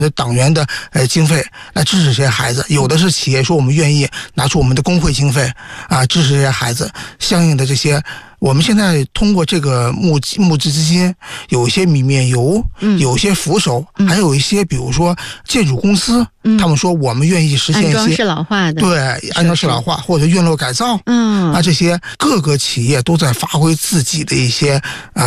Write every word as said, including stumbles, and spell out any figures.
党员的呃经费来支持这些孩子，有的是企业说我们愿意拿出我们的工会经费啊支持这些孩子，相应的这些。我们现在通过这个募募资基金，有一些米面油，嗯，有一些扶手，嗯，还有一些比如说建筑公司，嗯，他们说我们愿意实现一些安装式老化的， 对，安装式老化或者院落改造，嗯，啊，这些各个企业都在发挥自己的一些啊。